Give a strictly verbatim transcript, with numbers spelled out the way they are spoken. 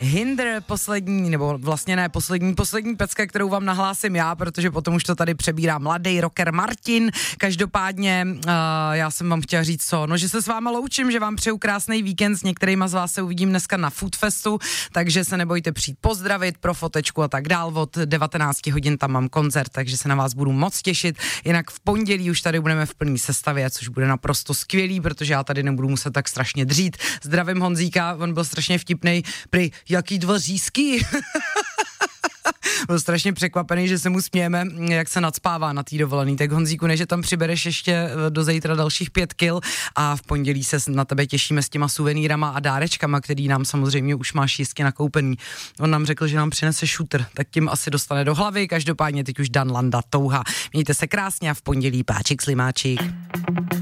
Hinder, poslední, nebo vlastně ne poslední, poslední pecka, kterou vám nahlásím já, protože potom už to tady přebírá mladý rocker Martin. Každopádně uh, já jsem vám chtěla říct co, no že se s váma loučím, že vám přeju krásný víkend, s některýma z vás se uvidím dneska na Foodfestu, takže se nebojte přijít pozdravit pro fotečku a tak dál, od devatenáct hodin tam mám koncert, takže se na vás budu moc těšit, jinak v pondělí už tady budeme v plný sestavě, což bude naprosto skvělý, protože já tady nebudu muset tak strašně dřít. Zdravím Honzíka, on byl strašně vtipnej, prý jaký dva řízky. Byl strašně překvapený, že se mu smějeme, jak se nadspává na tý dovolený. Tak Honzíku, než tam přibereš ještě do zítra dalších pět kil a v pondělí se na tebe těšíme s těma suvenýrama a dárečkama, který nám samozřejmě už máš jistě nakoupený. On nám řekl, že nám přinese šutr, tak tím asi dostane do hlavy. Každopádně teď už Dan Landa Touha. Mějte se krásně a v pondělí páčik slimáčik.